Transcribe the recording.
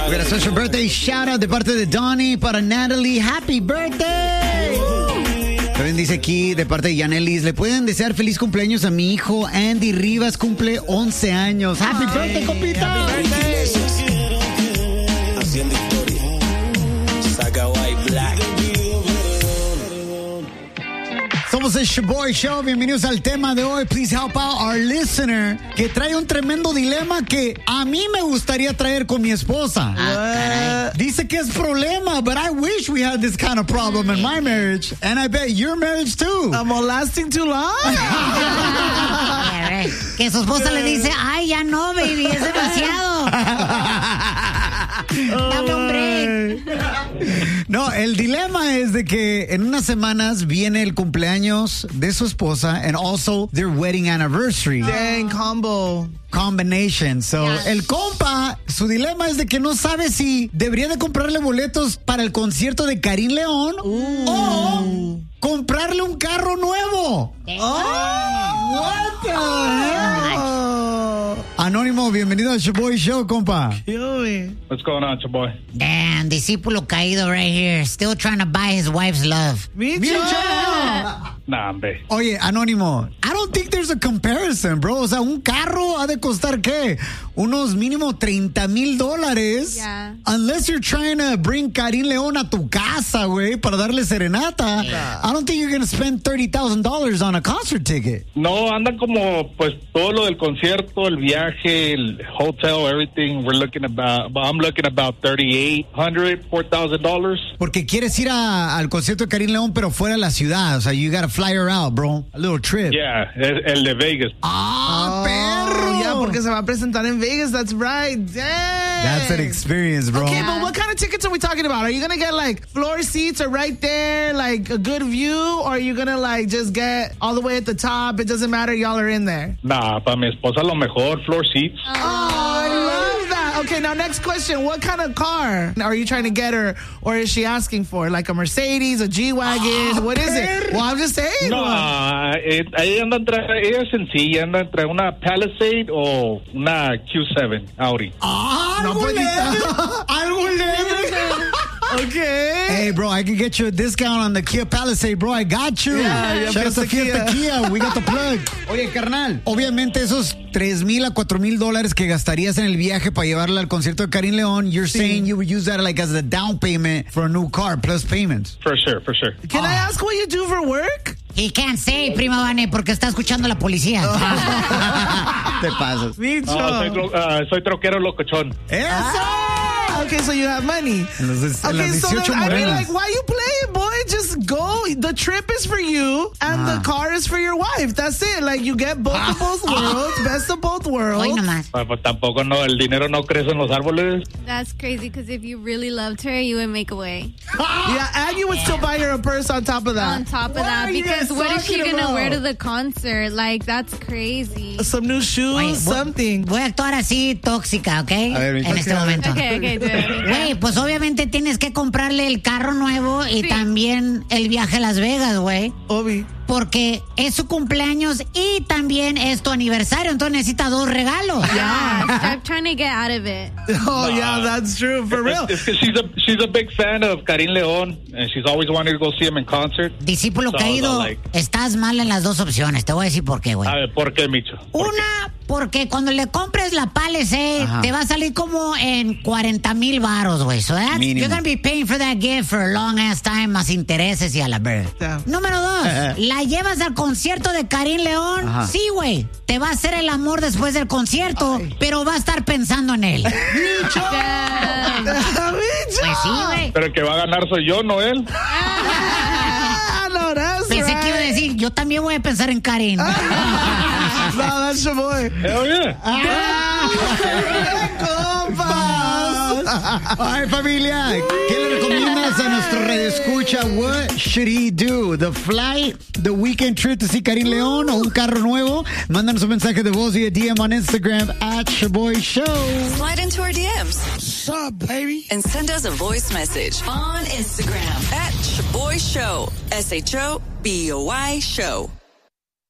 We got a special birthday shout out de parte de Donnie para Natalie. Happy birthday. También dice aquí de parte de Yanelis, le pueden desear feliz cumpleaños a mi hijo Andy Rivas, cumple 11 años. Happy birthday, compita. Happy birthday. Haciendo historia. Saga White Black. Somos el Shaboy Show, bienvenidos al tema de hoy. Please help out our listener que trae un tremendo dilema que a mí me gustaría traer con mi esposa. Dice que es problema, but I wish we had this kind of problem in my marriage. And I bet your marriage too. I'm lasting too long. Que su esposa le dice, ay, ya no, baby, es demasiado. Dame un break. No, el dilema es de que en unas semanas viene el cumpleaños de su esposa and also their wedding anniversary. Dang, Combination. So, el compa, su dilema es de que no sabe si debería de comprarle boletos para el concierto de Karim León o comprarle un carro nuevo. What the hell? Anónimo, bienvenido al Shaboy Show, compa. What's going on, Shaboy? Damn, discípulo caído right here. Still trying to buy his wife's love. Nah, hombre. Oye, Anónimo, I don't think there's a comparison, bro. O sea, un carro ha de costar, ¿qué? Unos mínimo $30,000. Yeah. Unless you're trying to bring Karim León a tu casa, güey, para darle serenata. Yeah. I don't think you're going to spend $30,000 on a concert ticket. No, anda como, pues, todo lo del concierto, el viaje, el hotel, everything. I'm looking about $3,800, $4,000. Porque quieres ir al concierto de Karim León, pero fuera de la ciudad. O sea, you gotta fly her out, bro. A little trip. Yeah, el de Vegas. Perro. Yeah, porque se va a presentar en Vegas. That's right. Dang. That's an experience, bro. Okay, but what kind of tickets are we talking about? Are you gonna get like floor seats or right there, like a good view, or are you gonna like just get all the way at the top? It doesn't matter, y'all are in there. Nah, para mi esposa lo mejor, floor seats. Oh, I love that. Okay, now next question. What kind of car are you trying to get her, or is she asking for? Like a Mercedes, a G-Wagon? What is it? Well, I'm just saying. No, ella anda ella es sencilla, anda entre una Palisade o una Q7 Audi. Algo leve. Okay. Hey, bro, I can get you a discount on the Kia Palisade, bro. I got you. Yeah, Shout out to Fiesta Kia. We got the plug. Oye, carnal, obviamente esos $3,000 a $4,000 que gastarías en el viaje para llevarla al concierto de Karim León, you're saying you would use that like as a down payment for a new car plus payments. For sure. Can I ask what you do for work? He can't say, prima Vane, porque está escuchando la policía. Te pasas. Soy troquero locochón. ¡Eso! Okay, so you have money. Okay, so then, I mean, like, why you playing, boy? Just go. The trip is for you, and the car is for your wife. That's it. Like, you get both of both worlds, best of both worlds. Hoy nomás. Pues tampoco no, el dinero no crece en los árboles. That's crazy, because if you really loved her, you would make a way. Yeah, and you would still buy her a purse on top of that. On top of that, because what is she going to wear to the concert? Like, that's crazy. Some new shoes, something. Voy a actuar así tóxica, ¿ok? En este momento. Okay, do it. Güey, pues obviamente tienes que comprarle el carro nuevo y también el viaje a Las Vegas, güey. Obvio. Porque es su cumpleaños y también es tu aniversario, entonces necesita 2 regalos. Yeah, stop trying to get out of it. Oh, yeah, that's true, for real. It's she's a big fan of Karim León, and she's always wanted to go see him in concert. Discípulo caído, estás mal en las dos opciones. Te voy a decir por qué, güey. A ver, ¿por qué, Micho? Una, porque cuando le compres la Palisade, te va a salir como en 40,000 varos, güey. So that's, you're gonna be paying for that gift for a long ass time, más intereses y a la verga. Yeah. Número 2, la llevas al concierto de Karim León. Sí, güey. Te va a hacer el amor después del concierto, pero va a estar pensando en él. ¡Bicho! Pues sí, güey. Pero el que va a ganar soy yo, no él. No, that's Pensé que iba a decir, yo también voy a pensar en Karim. No, that's your boy. Hell yeah. Ay, familia, ¿qué le recomiendas a nuestro radioescucha? What should he do? The flight, the weekend trip to see Karim León o un carro nuevo? Mándanos un mensaje de voz vía DM on Instagram @ShaboyShow. Slide into our DMs. What's up, baby? And send us a voice message on Instagram @ShaboyShow. SHOBOY Show.